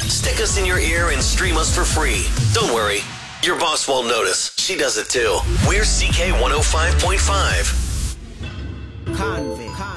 Stick us in your ear and stream us for free. Don't worry, your boss won't notice. She does it too. We're CK 105.5. Convict.